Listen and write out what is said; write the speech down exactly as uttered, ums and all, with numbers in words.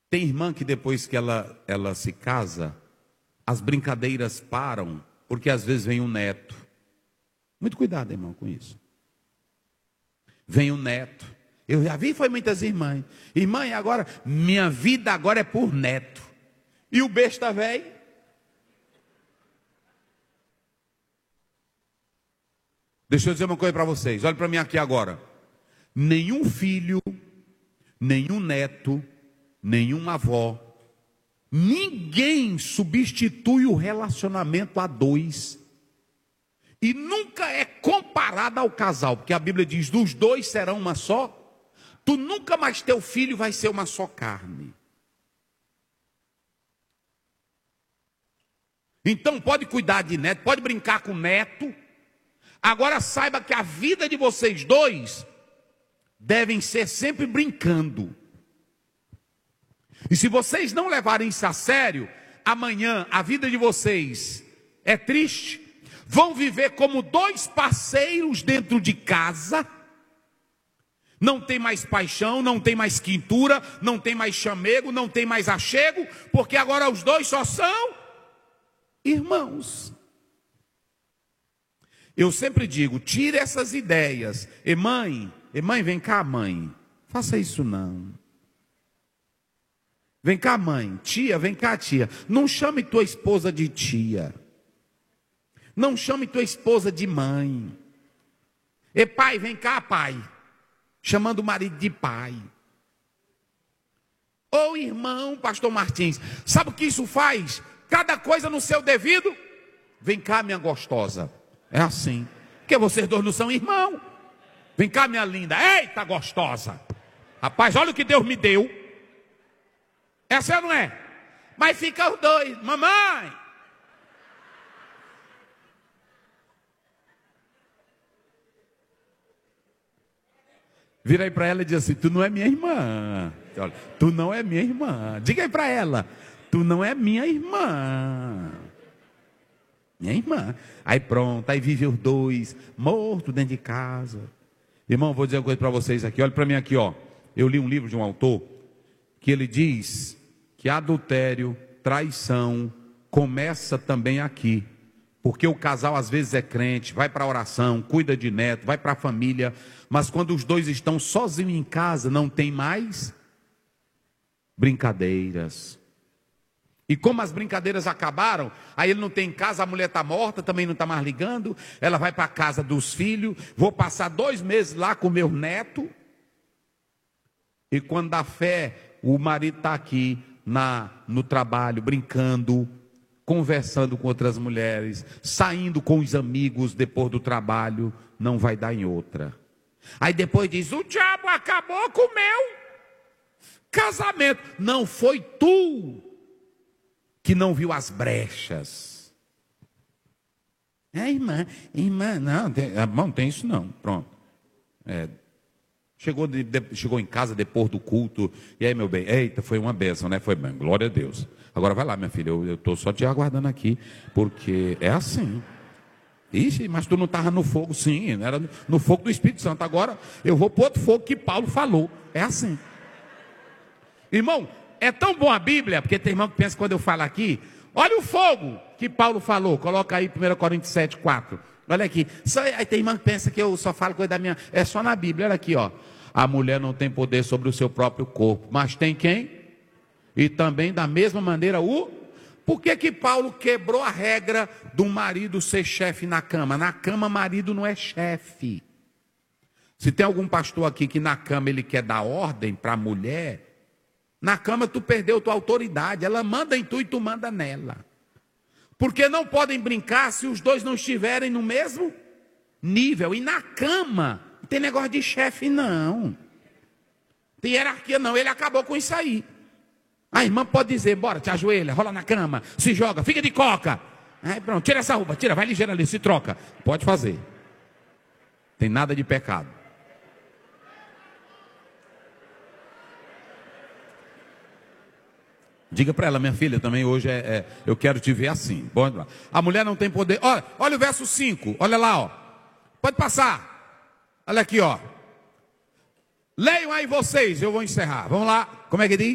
Tem irmã que depois que ela, ela se casa, as brincadeiras param, porque às vezes vem um neto. Muito cuidado, irmão, com isso. Vem um neto. Eu já vi, foi muitas irmãs. Irmã, e agora? Minha vida agora é por neto. E o besta velho? Deixa eu dizer uma coisa para vocês. Olha para mim aqui agora. Nenhum filho, nenhum neto, nenhuma avó, ninguém substitui o relacionamento a dois. E nunca é comparado ao casal, porque a Bíblia diz, dos dois serão uma só. Tu nunca mais teu filho vai ser uma só carne. Então pode cuidar de neto, pode brincar com neto. Agora saiba que a vida de vocês dois devem ser sempre brincando. E se vocês não levarem isso a sério, amanhã a vida de vocês é triste. Vão viver como dois parceiros dentro de casa. Não tem mais paixão, não tem mais quintura, não tem mais chamego, não tem mais achego, porque agora os dois só são irmãos. Eu sempre digo, tire essas ideias. E mãe, e mãe, vem cá, mãe. Faça isso não. Vem cá, mãe. Tia, vem cá, tia. Não chame tua esposa de tia. Não chame tua esposa de mãe. E pai, vem cá, pai. Chamando o marido de pai. Ô irmão, pastor Martins, sabe o que isso faz? Cada coisa no seu devido. Vem cá, minha gostosa. É assim. Porque vocês dois não são irmãos. Vem cá, minha linda. Eita, gostosa. Rapaz, olha o que Deus me deu. Essa não é? Mas fica os dois. Mamãe. Vira aí para ela e diz assim, tu não é minha irmã. Olha, tu não é minha irmã. Diga aí para ela, tu não é minha irmã. Minha irmã. Aí pronto, aí vive os dois, morto dentro de casa. Irmão, vou dizer uma coisa para vocês aqui. Olha para mim aqui, ó. Eu li um livro de um autor que ele diz que adultério, traição, começa também aqui. Porque o casal às vezes é crente, vai para a oração, cuida de neto, vai para a família, mas quando os dois estão sozinhos em casa, não tem mais brincadeiras. E como as brincadeiras acabaram, aí ele não tem casa, a mulher está morta, também não está mais ligando, ela vai para a casa dos filhos, vou passar dois meses lá com meu neto, e quando dá fé, o marido está aqui na, no trabalho, brincando, conversando com outras mulheres, saindo com os amigos depois do trabalho, não vai dar em outra. Aí depois diz, o diabo acabou com o meu casamento. Não foi tu que não viu as brechas. É, irmã, irmã, não, tem, não tem isso não, pronto. É, chegou, de, de, chegou em casa depois do culto, e aí meu bem, eita, foi uma bênção, né? Foi bem, glória a Deus. Agora vai lá, minha filha, eu estou só te aguardando aqui, porque é assim. Ixi, mas tu não estava no fogo, sim, era no fogo do Espírito Santo. Agora eu vou para outro fogo que Paulo falou. É assim. Irmão, é tão bom a Bíblia, porque tem irmão que pensa quando eu falo aqui, olha o fogo que Paulo falou, coloca aí primeira Coríntios sete, quatro. Olha aqui, só, aí tem irmão que pensa que eu só falo coisa da minha, é só na Bíblia, olha aqui, ó. A mulher não tem poder sobre o seu próprio corpo, mas tem quem? E também da mesma maneira o... Por que que Paulo quebrou a regra do marido ser chefe na cama? Na cama marido não é chefe. Se tem algum pastor aqui que na cama ele quer dar ordem para a mulher, na cama tu perdeu tua autoridade, ela manda em tu e tu manda nela. Porque não podem brincar se os dois não estiverem no mesmo nível. E na cama, não tem negócio de chefe não. Tem hierarquia não, ele acabou com isso aí. A irmã pode dizer, bora, te ajoelha, rola na cama, se joga, fica de coca. Aí pronto, tira essa roupa, tira, vai ligeiro ali, se troca. Pode fazer. Tem nada de pecado. Diga para ela, minha filha, também hoje é, é, eu quero te ver assim. Bom, a mulher não tem poder. Olha, olha o verso cinco, olha lá, ó. Pode passar. Olha aqui, ó. Leiam aí vocês, eu vou encerrar. Vamos lá, como é que diz?